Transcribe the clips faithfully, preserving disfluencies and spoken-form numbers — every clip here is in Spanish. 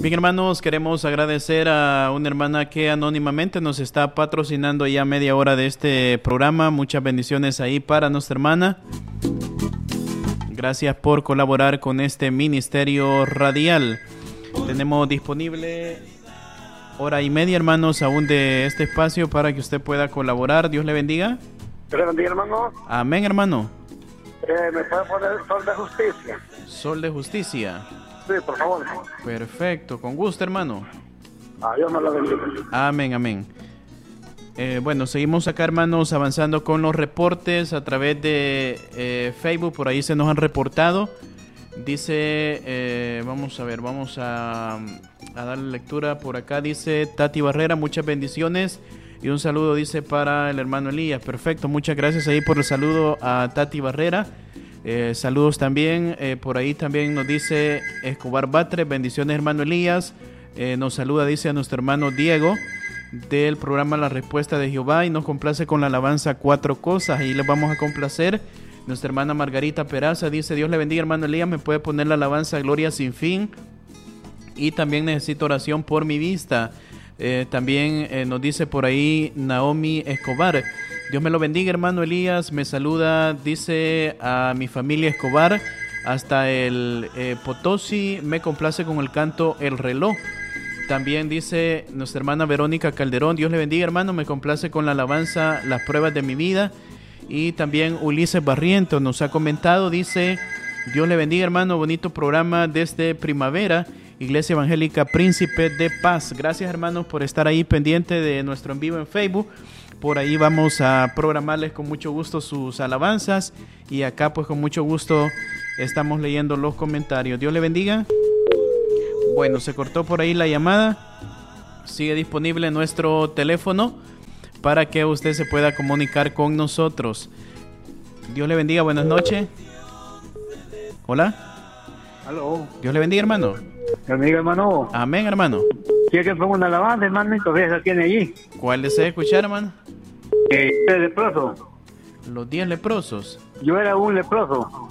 Bien, hermanos, queremos agradecer a una hermana que anónimamente nos está patrocinando ya media hora de este programa. Muchas bendiciones ahí para nuestra hermana. Gracias por colaborar con este ministerio radial. Tenemos disponible hora y media, hermanos, aún de este espacio para que usted pueda colaborar. Dios le bendiga. Dios le bendiga, hermano. Amén, hermano. Eh, ¿Me puede poner el sol de justicia? Sol de justicia. Sí, por favor. Perfecto, con gusto, hermano. Ah, Dios me lo bendiga. Amén, amén. Eh, bueno, seguimos acá, hermanos, avanzando con los reportes a través de eh, Facebook. Por ahí se nos han reportado. Dice, eh, vamos a ver, vamos a, a darle lectura por acá. Dice Tati Barrera, muchas bendiciones y un saludo, dice, para el hermano Elías. Perfecto, muchas gracias ahí por el saludo a Tati Barrera. Eh, saludos también, eh, por ahí también nos dice Escobar Batres, bendiciones hermano Elías. Eh, nos saluda, dice, a nuestro hermano Diego del programa La Respuesta de Jehová y nos complace con la alabanza Cuatro Cosas. Ahí les vamos a complacer. Nuestra hermana Margarita Peraza dice, Dios le bendiga hermano Elías, me puede poner la alabanza Gloria sin fin y también necesito oración por mi vista. Eh, también eh, nos dice por ahí Naomi Escobar, Dios me lo bendiga hermano Elías, me saluda, dice, a mi familia Escobar hasta el eh, Potosí, me complace con el canto El Reloj. También dice nuestra hermana Verónica Calderón, Dios le bendiga hermano, me complace con la alabanza Las Pruebas de mi Vida. Y también Ulises Barrientos nos ha comentado, dice, Dios le bendiga hermano, bonito programa desde Primavera, Iglesia Evangélica Príncipe de Paz. Gracias hermanos por estar ahí pendiente de nuestro en vivo en Facebook. Por ahí vamos a programarles con mucho gusto sus alabanzas y acá pues con mucho gusto estamos leyendo los comentarios. Dios le bendiga. Bueno, se cortó por ahí la llamada. Sigue disponible nuestro teléfono para que usted se pueda comunicar con nosotros. Dios le bendiga, buenas noches. Hola. Aló. Dios le bendiga, hermano. Dios bendiga, hermano. Amén, hermano. ¿Quiere que ponga una alabanza, hermano? Y todavía la tiene allí. ¿Cuál desea escuchar, hermano? Eh, el leproso. Los diez leprosos. Yo era un leproso.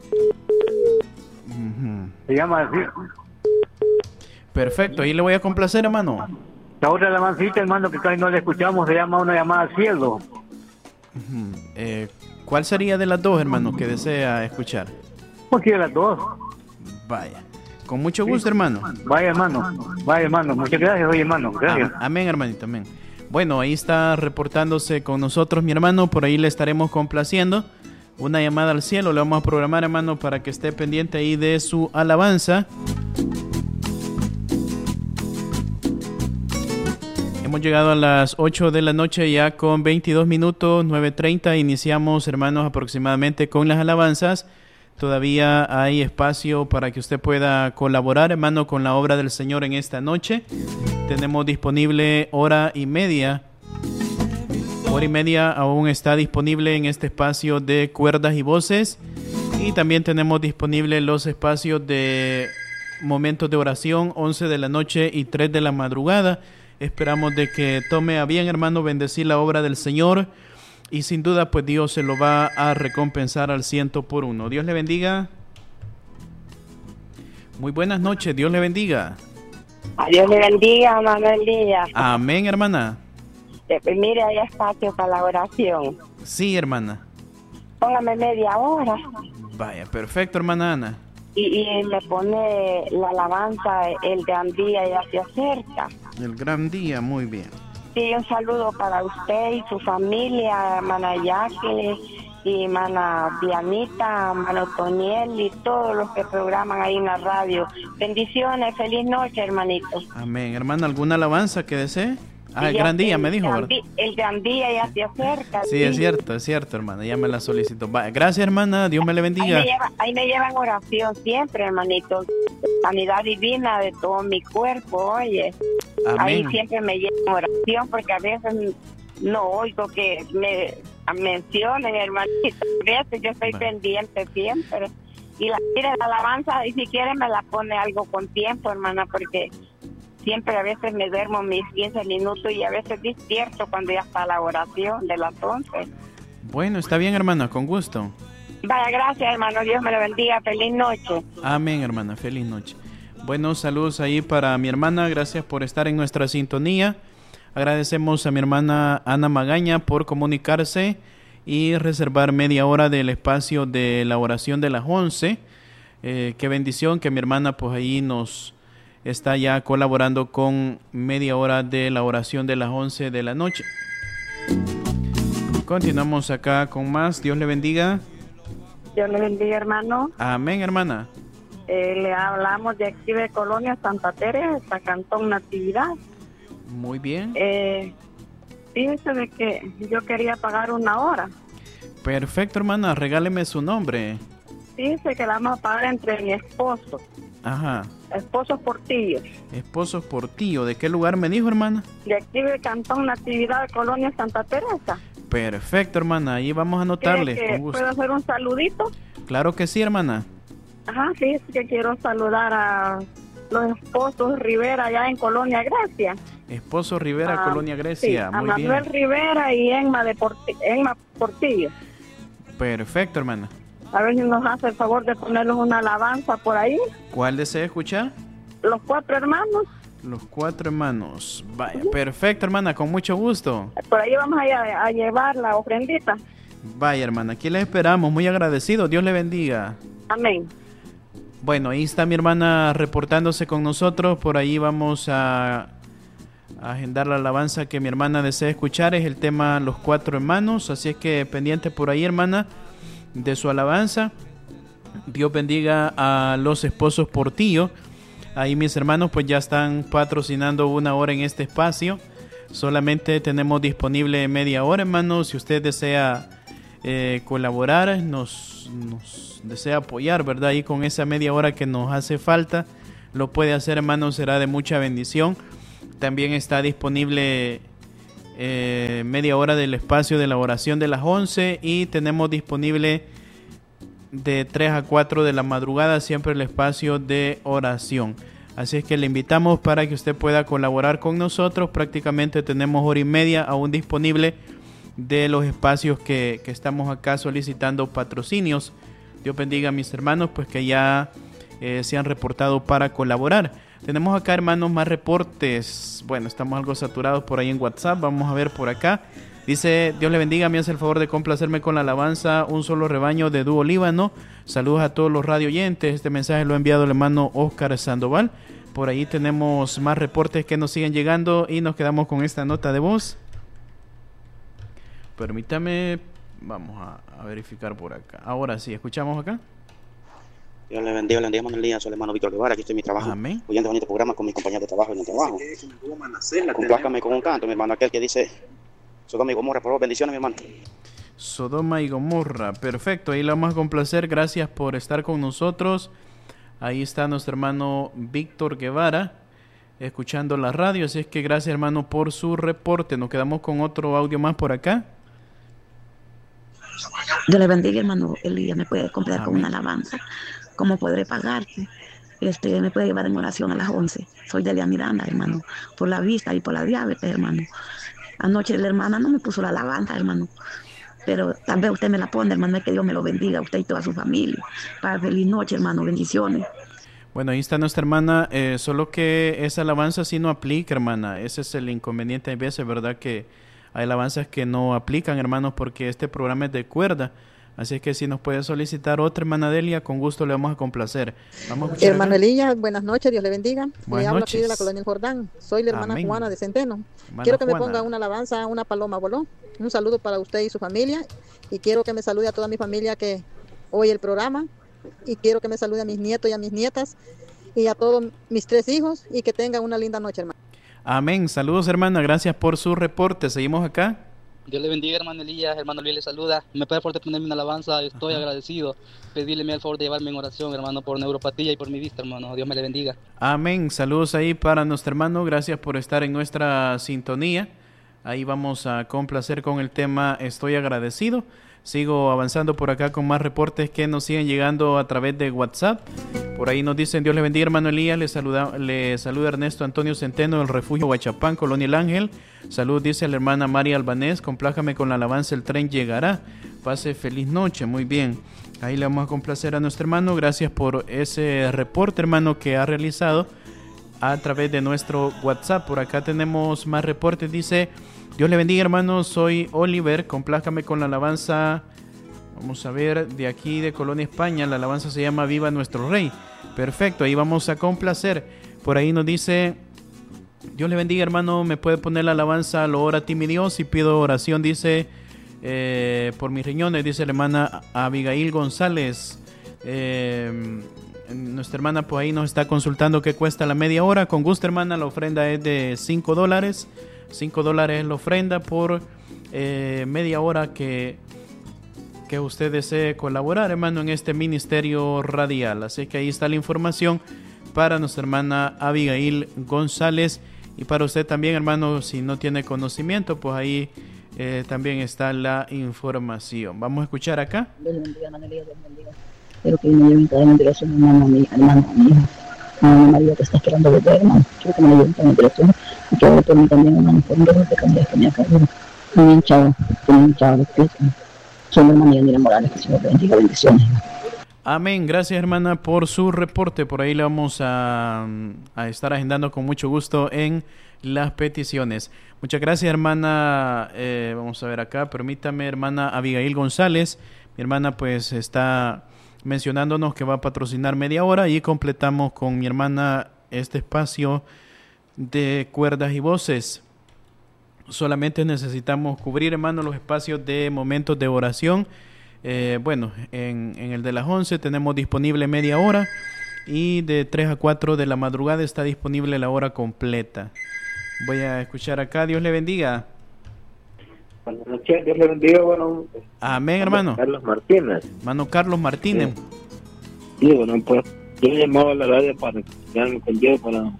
Uh-huh. Se llama así. Perfecto, ahí le voy a complacer, hermano. La otra alabancita, hermano, que casi no le escuchamos, se llama Una llamada al cielo. Uh-huh. eh, ¿Cuál sería de las dos, hermano, que desea escuchar? Cualquiera de las dos. Vaya, con mucho gusto, sí, hermano. Vaya, hermano. Vaya, hermano. Muchas gracias, oye, hermano. Gracias. Amén, hermanito, amén. Bueno, ahí está reportándose con nosotros mi hermano, por ahí le estaremos complaciendo. Una llamada al cielo, le vamos a programar, hermano, para que esté pendiente ahí de su alabanza. Hemos llegado a las ocho de la noche ya con veintidós minutos, nueve treinta. Iniciamos, hermanos, aproximadamente con las alabanzas. Todavía hay espacio para que usted pueda colaborar, hermano, con la obra del Señor en esta noche. Tenemos disponible hora y media. Hora y media aún está disponible en este espacio de cuerdas y voces. Y también tenemos disponible los espacios de momentos de oración, once de la noche y tres de la madrugada. Esperamos de que tome a bien, hermano, bendecir la obra del Señor y sin duda pues Dios se lo va a recompensar al ciento por uno. Dios le bendiga. Muy buenas noches, Dios le bendiga. Dios le bendiga, hermano Elías. Amén, hermana. Eh, mire, hay espacio para la oración. Sí, hermana. Póngame media hora. Vaya, perfecto, hermana Ana. Y, y me pone la alabanza, el gran día ya se acerca. El gran día, muy bien. Sí, un saludo para usted y su familia, hermana Jacqueline y hermana Dianita, hermano Toniel y todos los que programan ahí en la radio. Bendiciones, feliz noche, hermanito. Amén. Hermana, ¿alguna alabanza que desee? Ah, el ya, gran día, el, me dijo, el, ¿verdad? El gran día ya se acerca. Sí, sí, es cierto, es cierto, hermana, ya me la solicito. Va, gracias, hermana, Dios me le bendiga. Ahí me, lleva, ahí me llevan oración siempre, hermanito. Sanidad divina de todo mi cuerpo, oye. Amén. Ahí siempre me llevan oración porque a veces no oigo que me mencionen, hermanito. A veces yo estoy bueno. pendiente siempre. Y la, mire, la alabanza, y si quiere me la pone algo con tiempo, hermana, porque siempre a veces me duermo mis quince minutos y a veces despierto cuando ya está la oración de las once. Bueno, está bien, hermana, con gusto. Vaya, gracias, hermano. Dios me lo bendiga. Feliz noche. Amén, hermana. Feliz noche. Bueno, saludos ahí para mi hermana, gracias por estar en nuestra sintonía. Agradecemos a mi hermana Ana Magaña por comunicarse y reservar media hora del espacio de la oración de las once. Eh, qué bendición que mi hermana pues ahí nos está ya colaborando con media hora de la oración de las once de la noche. Continuamos acá con más. Dios le bendiga. Dios le bendiga, hermano. Amén, hermana. Eh, le hablamos de aquí de Colonia Santa Teresa, Cantón Natividad. Muy bien. Eh, fíjese de que yo quería pagar una hora. Perfecto, hermana. Regáleme su nombre. Fíjese que la vamos a pagar entre mi esposo. Ajá. Esposo Portillo. Esposo Portillo. ¿De qué lugar me dijo, hermana? De aquí del Cantón Natividad de Colonia Santa Teresa. Perfecto, hermana. Ahí vamos a anotarle. Que ¿puedo hacer un saludito? Claro que sí, hermana. Ajá, fíjese que quiero saludar a los esposos Rivera allá en Colonia Grecia. Esposo Rivera, ah, Colonia Grecia. Sí, muy a Manuel bien. Rivera y Emma, de Porti Emma Portillo. Perfecto, hermana. A ver si nos hace el favor de ponerles una alabanza por ahí. ¿Cuál desea escuchar? Los cuatro hermanos. Los cuatro hermanos. Vaya, uh-huh. Perfecto, hermana, con mucho gusto. Por ahí vamos a, a, a llevar la ofrendita. Vaya, hermana, aquí le esperamos, muy agradecido. Dios le bendiga. Amén. Bueno, ahí está mi hermana reportándose con nosotros. Por ahí vamos a, a agendar la alabanza que mi hermana desea escuchar. Es el tema Los Cuatro Hermanos. Así es que pendiente por ahí, hermana, de su alabanza. Dios bendiga a los esposos Portillo. Ahí mis hermanos pues ya están patrocinando una hora en este espacio. Solamente tenemos disponible media hora, hermanos. Si usted desea eh, colaborar, nos, nos desea apoyar, ¿verdad? Y con esa media hora que nos hace falta, lo puede hacer, hermanos. Será de mucha bendición. También está disponible eh, media hora del espacio de la oración de las once. Y tenemos disponible de tres a cuatro de la madrugada siempre el espacio de oración. Así es que le invitamos para que usted pueda colaborar con nosotros. Prácticamente tenemos hora y media aún disponible de los espacios que, que estamos acá solicitando patrocinios. Dios bendiga a mis hermanos pues que ya eh, se han reportado para colaborar. Tenemos acá, hermanos, más reportes. Bueno, estamos algo saturados por ahí en WhatsApp. Vamos a ver por acá. Dice, Dios le bendiga, me hace el favor de complacerme con la alabanza Un Solo Rebaño de Dúo Líbano. Saludos a todos los radio oyentes. Este mensaje lo ha enviado el hermano Oscar Sandoval. Por ahí tenemos más reportes que nos siguen llegando y nos quedamos con esta nota de voz. Permítame, vamos a, a verificar por acá. Ahora sí, ¿escuchamos acá? Dios le bendiga, le bendiga, hermano Elías, soy el hermano Víctor Guevara, aquí estoy en mi trabajo. Amén. Oyendo bonito programa con mis compañeros de trabajo en el trabajo. Complácame con un canto, mi hermano, aquel que dice Sodoma y Gomorra, por favor, bendiciones, mi hermano. Sodoma y Gomorra, perfecto, ahí la vamos a complacer, gracias por estar con nosotros. Ahí está nuestro hermano Víctor Guevara, escuchando la radio, así es que gracias, hermano, por su reporte. Nos quedamos con otro audio más por acá. Dios le bendiga, hermano Elías, me puede comprar Amén. Con una alabanza. ¿Cómo podré pagarte? Este, me puede llevar en oración a las once. Soy Delia Miranda, hermano, por la vista y por la diabetes, hermano. Anoche la hermana no me puso la alabanza, hermano, pero tal vez usted me la pone, hermano, que Dios me lo bendiga, usted y toda su familia. Para feliz noche, hermano, bendiciones. Bueno, ahí está nuestra hermana, eh, solo que esa alabanza sí no aplica, hermana. Ese es el inconveniente. Hay veces, ¿verdad?, que hay alabanzas que no aplican, hermanos, porque este programa es de cuerda. Así es que si nos puede solicitar otra, hermana Delia, con gusto le vamos a complacer. Vamos a hermano Elías, buenas noches, Dios le bendiga. Buenas le hablo noches. Aquí de la colonia Jordán. Soy la hermana Amén. Juana de Centeno. Hermana quiero que Juana. me ponga una alabanza, una paloma voló. Un saludo para usted y su familia. Y quiero que me salude a toda mi familia que oye el programa. Y quiero que me salude a mis nietos y a mis nietas. Y a todos mis tres hijos. Y que tengan una linda noche, hermano. Amén. Saludos, hermana. Gracias por su reporte. Seguimos acá. Dios le bendiga, hermano Elías, hermano Elías le saluda. Me puede por ponerme una alabanza, estoy Ajá. agradecido. Pedirle el favor de llevarme en oración, hermano, por neuropatía y por mi vista, hermano. Dios me le bendiga. Amén. Saludos ahí para nuestro hermano. Gracias por estar en nuestra sintonía. Ahí vamos a complacer con el tema Estoy agradecido. sigo avanzando por acá con más reportes que nos siguen llegando a través de WhatsApp. Por ahí nos dicen: Dios le bendiga, hermano Elías. Le saluda, le saluda Ernesto Antonio Centeno del Refugio Huachapán, Colonia El Ángel. Salud, dice la hermana María Albanés. Complájame con la alabanza, el tren llegará. Pase feliz noche. Muy bien. Ahí le vamos a complacer a nuestro hermano. Gracias por ese reporte, hermano, que ha realizado a través de nuestro WhatsApp. Por acá tenemos más reportes. Dice: Dios le bendiga, hermano. Soy Oliver. Complájame con la alabanza. Vamos a ver, de aquí de Colonia, España. La alabanza se llama Viva Nuestro Rey. Perfecto, ahí vamos a complacer. Por ahí nos dice: Dios le bendiga, hermano. Me puede poner la alabanza Lo ora a ti mi Dios. Y pido oración, dice, eh, por mis riñones, dice la hermana Abigail González. Eh, nuestra hermana pues ahí nos está consultando qué cuesta la media hora. Con gusto, hermana, la ofrenda es de cinco dólares. cinco dólares es la ofrenda por eh, media hora que... que usted desee colaborar, hermano, en este ministerio radial. Así que ahí está la información para nuestra hermana Abigail González, y para usted también, hermano, si no tiene conocimiento, pues ahí eh, también está la información. Vamos a escuchar acá. Dios bendiga, hermano Elías, Dios bendiga. Espero que me lleven cada bendición, hermano, a mi hermano, a mi hija, a mi María, que está esperando bebé, hermano. Quiero que me lleven cada bendición, y que ore por mí también, hermano, por un dolor de cabeza que me ha caído. Muy bien, chao, muy bien, chao, de Cristo. Soy mi hermana Yanira Morales, que se los bendiga, bendiciones. Amén, gracias, hermana, por su reporte. Por ahí le vamos a, a estar agendando con mucho gusto en las peticiones. Muchas gracias, hermana. Eh, vamos a ver acá, permítame, hermana Abigail González. Mi hermana pues está mencionándonos que va a patrocinar media hora, y completamos con mi hermana este espacio de cuerdas y voces. Solamente necesitamos cubrir, hermano, los espacios de momentos de oración. Eh, bueno, en, en el de las once tenemos disponible media hora, y de tres a cuatro de la madrugada está disponible la hora completa. Voy a escuchar acá. Dios le bendiga. Buenas noches, Dios le bendiga. Bueno, amén, hermano. Carlos Martínez. Hermano Carlos Martínez. Sí, sí, bueno, pues yo llamaba a la radio para quedarme con Dios, para...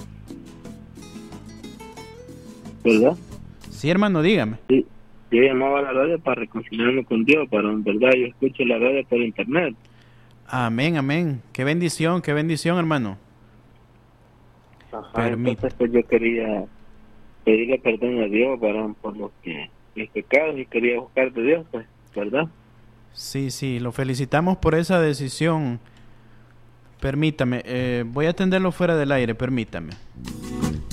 ¿verdad? Sí, hermano, dígame. Sí, yo llamaba a la radio para reconciliarme con Dios, para, en verdad, yo escucho la radio por internet. Amén, amén. Qué bendición, qué bendición, hermano. Ajá, Permit- entonces pues yo quería pedirle perdón a Dios para, por los que mis pecados, y quería buscar de Dios, pues, ¿verdad? Sí, sí, lo felicitamos por esa decisión. Permítame, eh, voy a atenderlo fuera del aire, permítame.